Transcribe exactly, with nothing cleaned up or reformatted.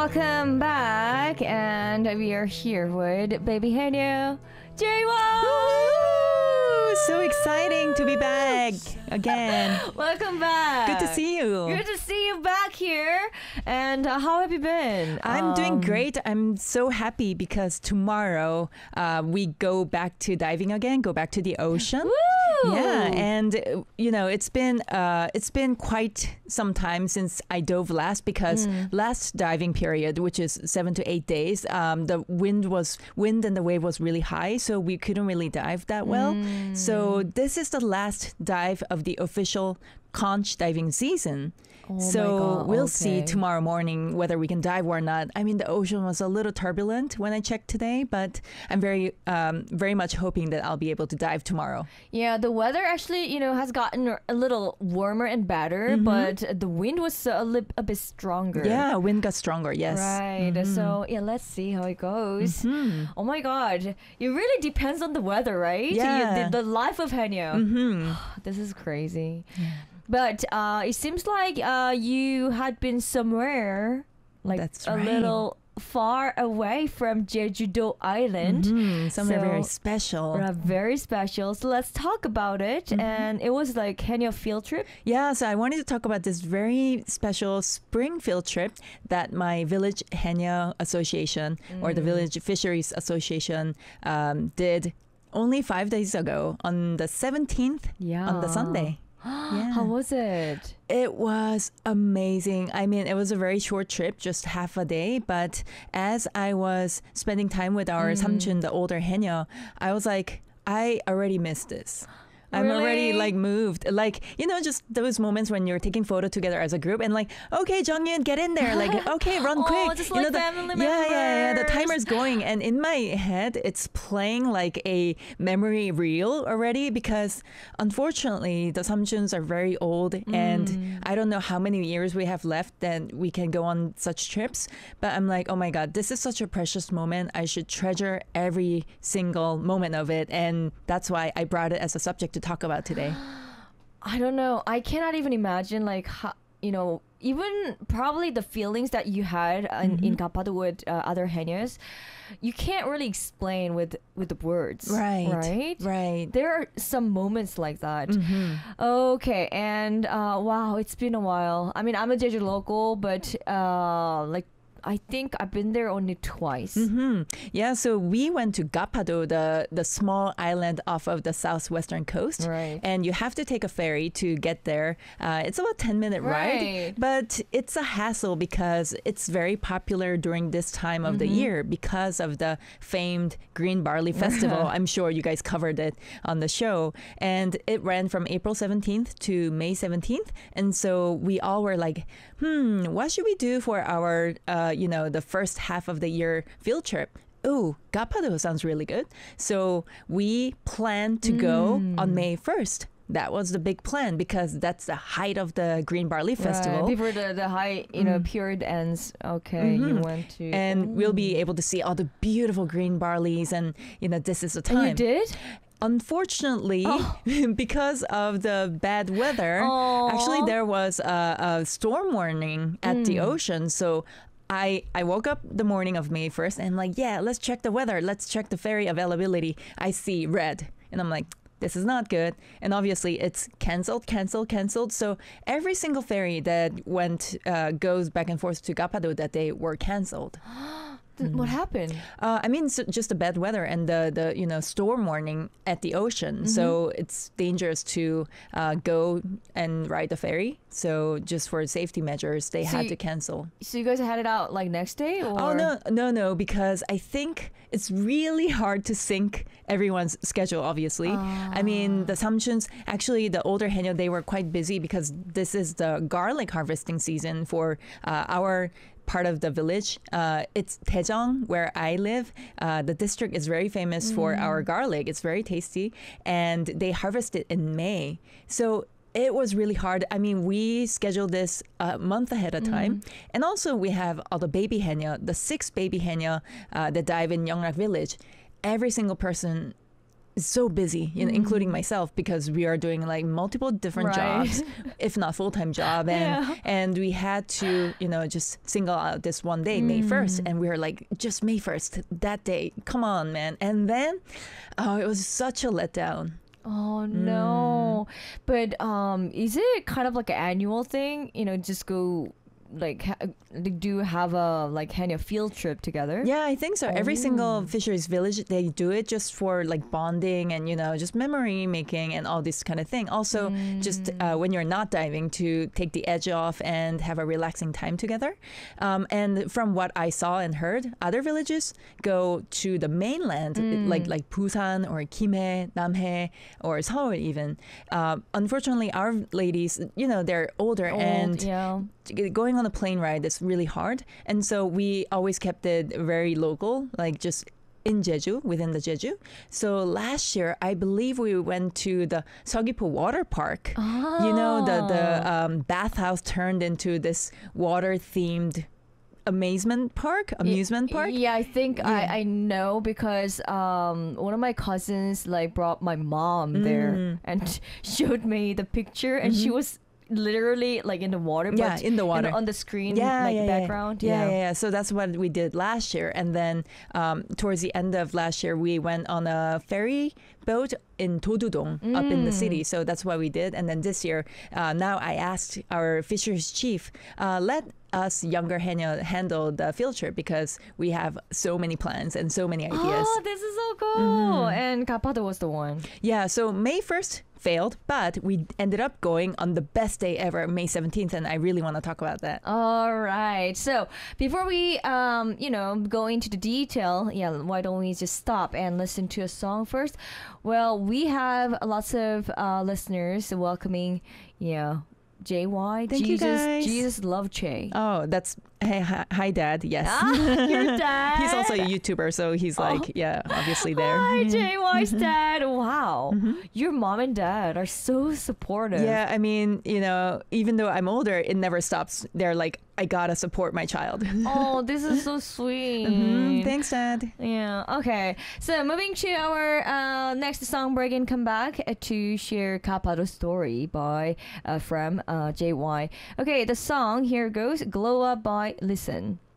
Welcome back, and we are here with Baby Hanyo, Jaewon. So exciting to be back again. Welcome back. Good to see you. Good to see you back here. And uh, how have you been? I'm Um, doing great. I'm so happy because tomorrow uh, we go back to diving again, go back to the ocean. Woo! Yeah, and uh, you know it's been uh, it's been quite some time since I dove last because Mm. last diving period, which is seven to eight days, um, the wind was wind and the wave was really high, so we couldn't really dive that well. Mm. So this is the last dive of the official conch diving season. Oh so my God, we'll okay. see tomorrow morning whether we can dive or not. I mean, the ocean was a little turbulent when I checked today, but I'm very, um, very much hoping that I'll be able to dive tomorrow. Yeah, the weather actually, you know, has gotten a little warmer and better, but the wind was a, li- a bit stronger. Yeah, wind got stronger. Yes. Right. So yeah, let's see how it goes. Mhm. Oh my God, it really depends on the weather, right? Yeah. You, the, the life of Hanyo. Mhm. This is crazy. But uh, it seems like uh, you had been somewhere like That's a right. little far away from Jeju-do Island. Mhm. Somewhere So- very special. Uh, very special. So let's talk about it. And it was like Hanyo field trip. Yeah, so I wanted to talk about this very special spring field trip that my Village Henya Association or the Village Fisheries Association um, did only five days ago on the seventeenth Yeah. on the Sunday. Yeah. How was it? It was amazing. I mean, it was a very short trip, just half a day. But as I was spending time with our Samchun, the older Henya, I was like, I already missed this. I'm Really? already like moved. Like, you know, just those moments when you're taking photo together as a group and like, okay, Jonghyun, get in there. Like, okay, run Oh, quick. just you like know, the, family yeah, yeah, yeah. The members. timer's going. And in my head, it's playing like a memory reel already because unfortunately, the Samchuns are very old and I don't know how many years we have left that we can go on such trips. But I'm like, oh my God, this is such a precious moment. I should treasure every single moment of it. And that's why I brought it as a subject to talk about today. I don't know. I cannot even imagine, like, how, you know, even probably the feelings that you had in, in Gapado with uh, other Henyos, you can't really explain with with the words. Right. Right? Right. There are some moments like that. Mhm. Okay. And uh, wow, it's been a while. I mean, I'm a Jeju local, but uh, like, I think I've been there only twice. Hmm. Yeah, so we went to Gapado, the the small island off of the southwestern coast, Right. and you have to take a ferry to get there. Uh, it's about ten minute Right. ride, but it's a hassle because it's very popular during this time of the year because of the famed Green Barley Festival. I'm sure you guys covered it on the show, and it ran from April seventeenth to May seventeenth, and so we all were like, hmm, what should we do for our uh, you know, the first half of the year field trip? Ooh, Gapado sounds really good. So we planned to go on May first. That was the big plan because that's the height of the Green Barley Festival. Right. Before the, the high, you know, period ends. Okay, you Mhm. went to... And we'll be able to see all the beautiful green barleys and, you know, this is the time. And you did? Unfortunately, because of the bad weather, Aw. actually there was a, a storm warning at the Mm. ocean. So I, I woke up the morning of May first and like, yeah, let's check the weather. Let's check the ferry availability. I see red. And I'm like, this is not good. And obviously it's canceled, canceled, canceled. So every single ferry that went, uh, goes back and forth to Gapado that day were canceled. Th- What happened? Uh, I mean, so just the bad weather and the, the you know storm warning at the ocean. So it's dangerous to uh, go and ride the ferry. So just for safety measures, they So had you- to cancel. So you guys had it out like next day? Or? Oh no, no, no! Because I think it's really hard to sync everyone's schedule. Obviously, I mean the Samchuns. Actually, the older Henya, they were quite busy because this is the garlic harvesting season for uh, our part of the village. Uh, it's Daejeong, where I live. Uh, the district is very famous for our garlic. It's very tasty, and they harvest it in May. So it was really hard. I mean, we scheduled this a month ahead of time. And also we have all the baby Henya, the six baby Henya uh, that dive in Yongrak village. Every single person so busy, you know, Mm. including myself, because we are doing like multiple different Right. jobs, if not full-time job, and Yeah. and we had to, you know, just single out this one day, May first, Mm. and we were like, just May first, that day, come on, man. And then, oh, it was such a letdown. Oh no. But um is it kind of like an annual thing? You know, just go like ha- do have a like Hanya field trip together? Yeah, I think so. Every single Oh. fisheries village, they do it just for like bonding and, you know, just memory making and all this kind of thing. Also, just Mm. uh, when you're not diving, to take the edge off and have a relaxing time together. Um, and from what I saw and heard, other villages go to the mainland, Mm. like like Busan or Kimhae, Namhae, or Seoul even. Uh, unfortunately, our ladies, you know, they're older Old, and yeah. going on a plane ride is really hard, and so we always kept it very local, like just in Jeju, within the Jeju. So last year, I believe we went to the Seogwipo Water Park. You know, the the Oh. um, bathhouse turned into this water themed amazement park, amusement Y- park. Yeah, I think Yeah. I, I know because um one of my cousins like brought my mom there Mm. and showed me the picture, and she Mhm. was literally like in the water, Yeah, but in the in- water. on the screen, Yeah, like yeah, yeah. background. Yeah, yeah, yeah. So that's what we did last year. And then um, towards the end of last year, we went on a ferry boat in Todudong up in the Mm. city. So that's what we did. And then this year, uh, now I asked our fisheries chief, uh, let us younger Henya handle the field trip, because we have so many plans and so many ideas. Oh, this is so cool. Mhm. And Kapado was the one. Yeah, so May first failed, but we ended up going on the best day ever, May seventeenth, and I really want to talk about that. All right. So before we, um, you know, go into the detail, yeah, why don't we just stop and listen to a song first? Well, we have lots of uh, listeners welcoming, yeah, J Y. Thank you, Jesus, guys. Jesus love Che. Oh, that's hey, hi, hi, Dad. Yes. Ah, your dad. He's also a YouTuber, so he's Oh. like, yeah, obviously there. Hi, J Y's dad. Wow. Mhm. Your mom and dad are so supportive. Yeah, I mean, you know, even though I'm older, it never stops. They're like, I gotta support my child. Oh, this is so sweet. Mhm. Thanks, Dad. Yeah. Okay. So moving to our uh, next song break and come back uh, to share Kapado story by uh, from uh, J Y. Okay, the song here goes "Glow Up" by Listen.